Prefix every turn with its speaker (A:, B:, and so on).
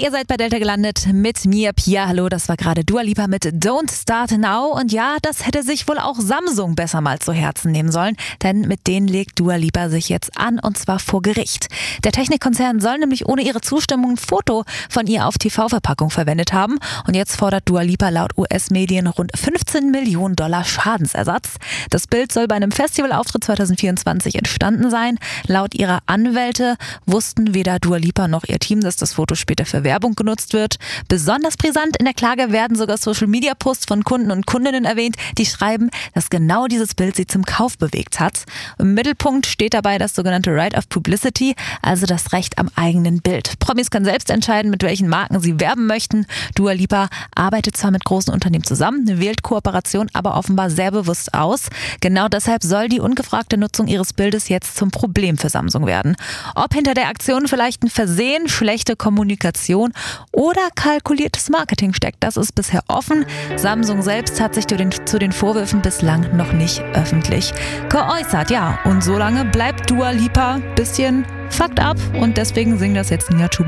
A: Ihr seid bei Delta gelandet mit mir, Pia. Hallo, das war gerade Dua Lipa mit Don't Start Now. Und ja, das hätte sich wohl auch Samsung besser mal zu Herzen nehmen sollen, denn mit denen legt Dua Lipa sich jetzt an, und zwar vor Gericht. Der Technikkonzern soll nämlich ohne ihre Zustimmung ein Foto von ihr auf TV-Verpackung verwendet haben. Und jetzt fordert Dua Lipa laut US-Medien rund $15 Millionen Schadensersatz. Das Bild soll bei einem Festivalauftritt 2024 entstanden sein. Laut ihrer Anwälte wussten weder Dua Lipa noch ihr Team, dass das Foto später für Werbung genutzt wird. Besonders brisant in der Klage werden sogar Social-Media-Posts von Kunden und Kundinnen erwähnt, die schreiben, dass genau dieses Bild sie zum Kauf bewegt hat. Im Mittelpunkt steht dabei das sogenannte Right of Publicity, also das Recht am eigenen Bild. Promis können selbst entscheiden, mit welchen Marken sie werben möchten. Dua Lipa arbeitet zwar mit großen Unternehmen zusammen, wählt Kooperation aber offenbar sehr bewusst aus. Genau deshalb soll die ungefragte Nutzung ihres Bildes jetzt zum Problem für Samsung werden. Ob hinter der Aktion vielleicht ein Versehen, schlechte Kommunikation oder kalkuliertes Marketing steckt, das ist bisher offen. Samsung selbst hat sich zu den Vorwürfen bislang noch nicht öffentlich geäußert. Ja, und solange bleibt Dua Lipa ein bisschen fucked up und deswegen singt das jetzt Nia Chuba.